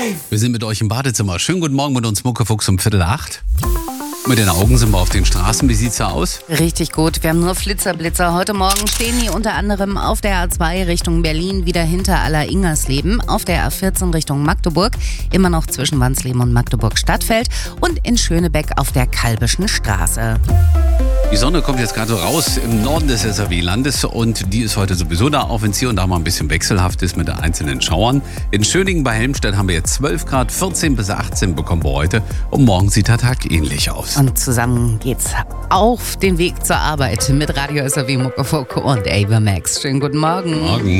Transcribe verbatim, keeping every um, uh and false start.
Wir sind mit euch im Badezimmer. Schönen guten Morgen mit uns, Muckefuchs um Viertel acht. Mit den Augen sind wir auf den Straßen. Wie sieht's da aus? Richtig gut. Wir haben nur Flitzerblitzer. Heute Morgen stehen die unter anderem auf der A zwei Richtung Berlin wieder hinter Aller-Ingersleben, auf der A vierzehn Richtung Magdeburg, immer noch zwischen Wansleben und Magdeburg-Stadtfeld und in Schönebeck auf der Kalbischen Straße. Die Sonne kommt jetzt gerade so raus im Norden des S R W-Landes und die ist heute sowieso da, auch wenn es hier und da mal ein bisschen wechselhaft ist mit den einzelnen Schauern. In Schöningen bei Helmstedt haben wir jetzt zwölf Grad, vierzehn bis achtzehn bekommen wir heute und morgen sieht der Tag ähnlich aus. Und zusammen geht's auf den Weg zur Arbeit mit Radio S R W Muckefuck und Ava Max. Schönen guten Morgen. Morgen.